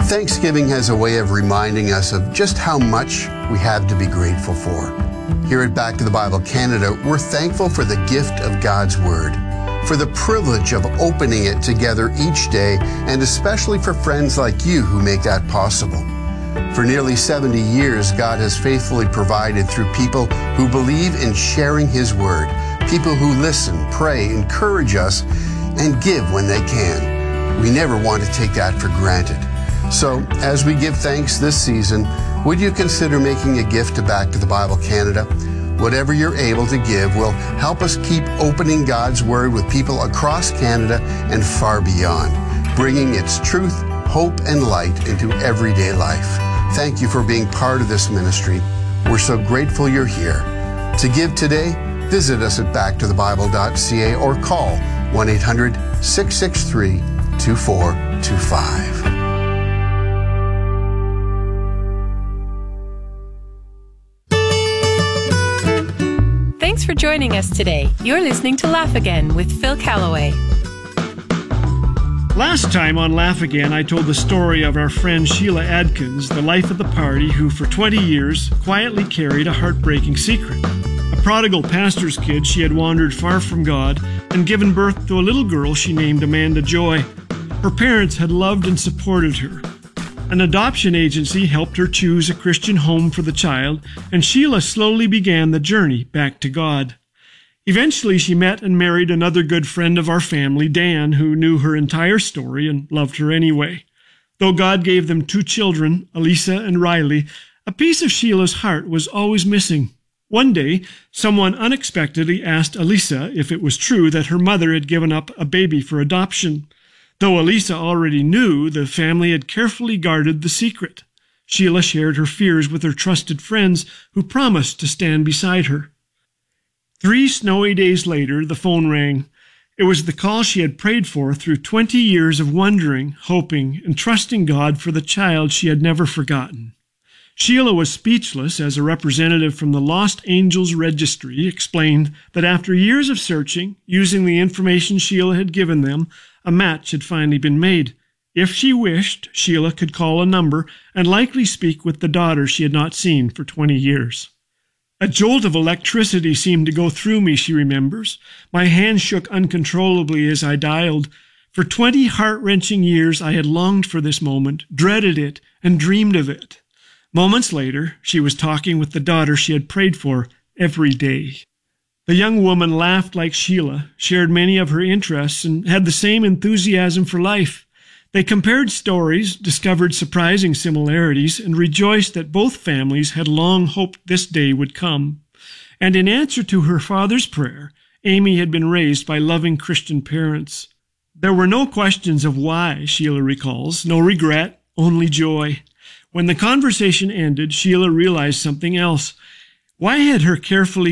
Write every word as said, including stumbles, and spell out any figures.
Thanksgiving has a way of reminding us of just how much we have to be grateful for. Here at Back to the Bible Canada, we're thankful for the gift of God's Word, for the privilege of opening it together each day, and especially for friends like you who make that possible. For nearly seventy years, God has faithfully provided through people who believe in sharing His Word, people who listen, pray, encourage us, and give when they can. We never want to take that for granted. So, as we give thanks this season, would you consider making a gift to Back to the Bible Canada? Whatever you're able to give will help us keep opening God's Word with people across Canada and far beyond, bringing its truth, hope, and light into everyday life. Thank you for being part of this ministry. We're so grateful you're here. To give today, visit us at back to the bible dot c a or call one eight hundred, six six three, two four two five. Thanks for joining us today. You're listening to Laugh Again with Phil Callaway. Last time on Laugh Again, I told the story of our friend Sheila Adkins, the life of the party, who for twenty years quietly carried a heartbreaking secret. A prodigal pastor's kid, she had wandered far from God and given birth to a little girl she named Amanda Joy. Her parents had loved and supported her. An adoption agency helped her choose a Christian home for the child, and Sheila slowly began the journey back to God. Eventually, she met and married another good friend of our family, Dan, who knew her entire story and loved her anyway. Though God gave them two children, Elisa and Riley, a piece of Sheila's heart was always missing. One day, someone unexpectedly asked Elisa if it was true that her mother had given up a baby for adoption. Though Elisa already knew, the family had carefully guarded the secret. Sheila shared her fears with her trusted friends, who promised to stand beside her. Three snowy days later, the phone rang. It was the call she had prayed for through twenty years of wondering, hoping, and trusting God for the child she had never forgotten. Sheila was speechless as a representative from the Lost Angels Registry explained that after years of searching, using the information Sheila had given them, a match had finally been made. If she wished, Sheila could call a number and likely speak with the daughter she had not seen for twenty years. A jolt of electricity seemed to go through me, she remembers. My hand shook uncontrollably as I dialed. For twenty heart-wrenching years I had longed for this moment, dreaded it, and dreamed of it. Moments later, she was talking with the daughter she had prayed for every day. The young woman laughed like Sheila, shared many of her interests, and had the same enthusiasm for life. They compared stories, discovered surprising similarities, and rejoiced that both families had long hoped this day would come. And in answer to her father's prayer, Amy had been raised by loving Christian parents. There were no questions of why, Sheila recalls, no regret, only joy. When the conversation ended, Sheila realized something else. Why had her carefully